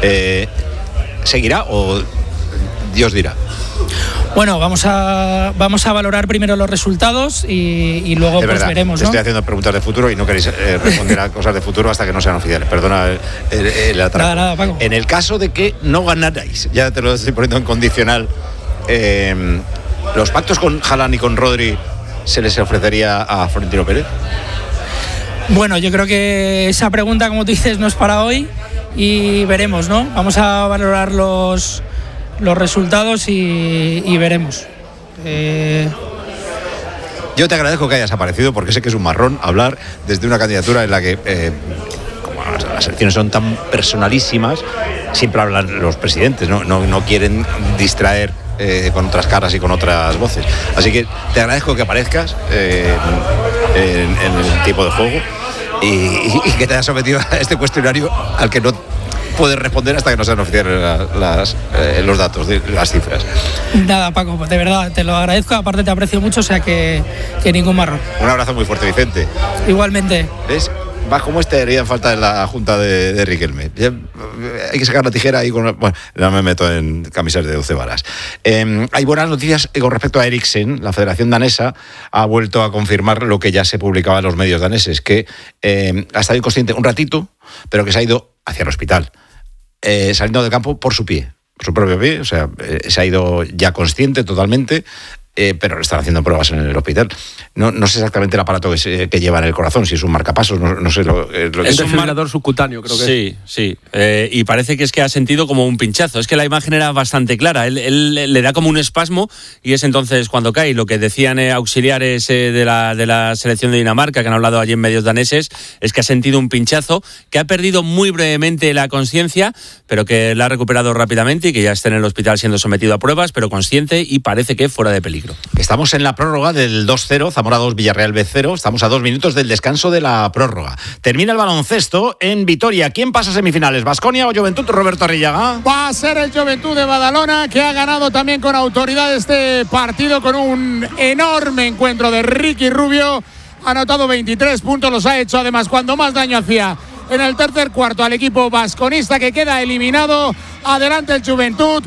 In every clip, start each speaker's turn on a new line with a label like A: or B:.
A: ¿Seguirá o Dios dirá?
B: Bueno, vamos a valorar primero los resultados y luego
A: es verdad,
B: veremos,
A: ¿no? Estoy haciendo preguntas de futuro y no queréis responder a cosas de futuro hasta que no sean oficiales. Perdona el atraco.
B: Nada, Paco.
A: En el caso de que no ganarais, ya te lo estoy poniendo en condicional, ¿los pactos con Haaland y con Rodri se les ofrecería a Florentino Pérez?
B: Bueno, yo creo que esa pregunta, como tú dices, no es para hoy y veremos, ¿no? Vamos a valorar los resultados y veremos.
A: Yo te agradezco que hayas aparecido porque sé que es un marrón hablar desde una candidatura en la que, como las elecciones son tan personalísimas, siempre hablan los presidentes, no quieren distraer con otras caras y con otras voces. Así que te agradezco que aparezcas en el tipo de juego y que te hayas sometido a este cuestionario al que no puedes responder hasta que no sean oficiales los datos, las cifras.
B: Nada, Paco, de verdad, te lo agradezco, aparte te aprecio mucho, o sea que ningún marrón.
A: Un abrazo muy fuerte, Vicente.
B: Igualmente.
A: ¿Ves? Vas como harían falta en la junta de Riquelme. Hay que sacar la tijera y bueno, no me meto en camisas de 12 varas. Hay buenas noticias con respecto a Eriksen. La Federación Danesa ha vuelto a confirmar lo que ya se publicaba en los medios daneses, que ha estado inconsciente un ratito, pero que se ha ido hacia el hospital, saliendo del campo por su propio pie, o sea, se ha ido ya consciente totalmente. Pero le están haciendo pruebas en el hospital. No sé exactamente el aparato que lleva en el corazón, si es un marcapasos, no sé lo que
C: es. Un desfibrilador subcutáneo, creo que
D: sí. Y parece que es que ha sentido como un pinchazo. Es que la imagen era bastante clara. Él le da como un espasmo y es entonces cuando cae. Lo que decían auxiliares de la selección de Dinamarca, que han hablado allí en medios daneses, es que ha sentido un pinchazo, que ha perdido muy brevemente la conciencia, pero que la ha recuperado rápidamente y que ya está en el hospital siendo sometido a pruebas, pero consciente y parece que fuera de peligro.
A: Estamos en la prórroga del 2-0, Zamora 2, Villarreal B0. Estamos a 2 minutos del descanso de la prórroga. Termina el baloncesto en Vitoria. ¿Quién pasa a semifinales? ¿Baskonia o Joventut, Roberto Arrillaga?
E: Va a ser el Joventut de Badalona, que ha ganado también con autoridad este partido con un enorme encuentro de Ricky Rubio. Ha anotado 23 puntos, los ha hecho además cuando más daño hacía en el tercer cuarto al equipo vasconista, que queda eliminado. Adelante el Joventut,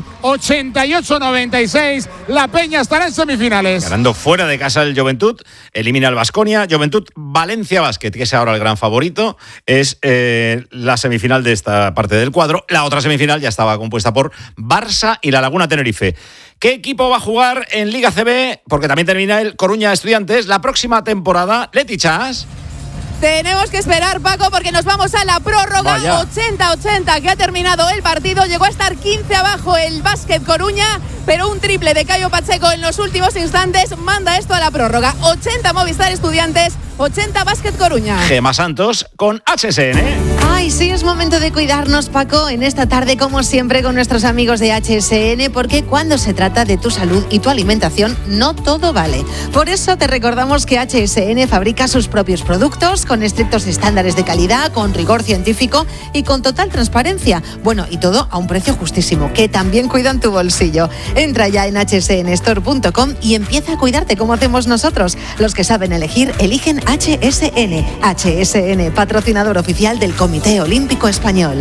E: 88-96. La Peña estará en semifinales.
A: Ganando fuera de casa el Joventut, elimina al Baskonia. Joventut Valencia Basket, que es ahora el gran favorito, es la semifinal de esta parte del cuadro. La otra semifinal ya estaba compuesta por Barça y La Laguna Tenerife. ¿Qué equipo va a jugar en Liga CB? Porque también termina el Coruña Estudiantes la próxima temporada. Leti Chas.
F: Tenemos que esperar, Paco, porque nos vamos a la prórroga. 80-80 que ha terminado el partido. Llegó a estar 15 abajo el Básquet Coruña, pero un triple de Cayo Pacheco en los últimos instantes manda esto a la prórroga. 80 Movistar Estudiantes, 80 Básquet Coruña.
A: Gema Santos con HSN.
G: Ay, sí, es momento de cuidarnos, Paco, en esta tarde, como siempre, con nuestros amigos de HSN, porque cuando se trata de tu salud y tu alimentación, no todo vale. Por eso te recordamos que HSN fabrica sus propios productos con estrictos estándares de calidad, con rigor científico y con total transparencia. Bueno, y todo a un precio justísimo, que también cuidan tu bolsillo. Entra ya en hsnstore.com y empieza a cuidarte como hacemos nosotros. Los que saben elegir, eligen HSN. HSN, patrocinador oficial del Comité Olímpico Español.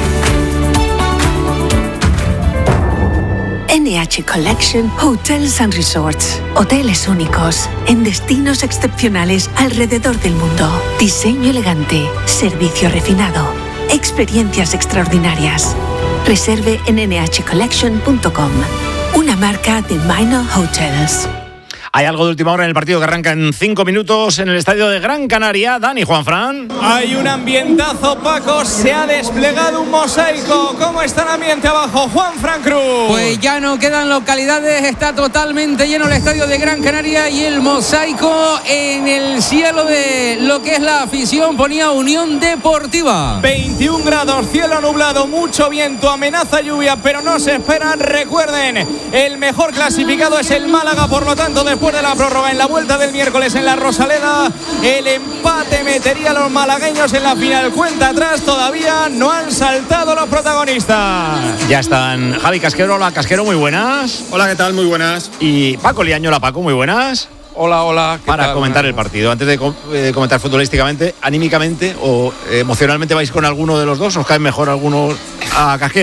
H: NH Collection Hotels and Resorts. Hoteles únicos en destinos excepcionales alrededor del mundo. Diseño elegante, servicio refinado, experiencias extraordinarias. Reserve en nhcollection.com. Una marca de Minor Hotels.
A: Hay algo de última hora en el partido que arranca en 5 minutos en el estadio de Gran Canaria. Dani, Juanfran.
I: Hay un ambientazo, Paco. Se ha desplegado un mosaico. ¿Cómo está el ambiente abajo, Juanfran Cruz?
J: Pues ya no quedan localidades. Está totalmente lleno el estadio de Gran Canaria y el mosaico en el cielo de lo que es la afición ponía Unión Deportiva.
I: 21 grados, cielo nublado, mucho viento, amenaza lluvia, pero no se esperan. Recuerden, el mejor clasificado es el Málaga, por lo tanto, después de la prórroga en la vuelta del miércoles en la Rosaleda, el empate metería a los malagueños en la final. Cuenta atrás, todavía no han saltado los protagonistas.
A: Ya están Javi Casquero. Hola, Casquero, muy buenas.
K: Hola, ¿qué tal? Muy buenas.
A: Y Paco Liaño. Hola, Paco, muy buenas.
K: Hola.
A: Para comentar el partido, antes de comentar futbolísticamente, anímicamente o emocionalmente, ¿vais con alguno de los dos? ¿Os cae mejor alguno a Casquero?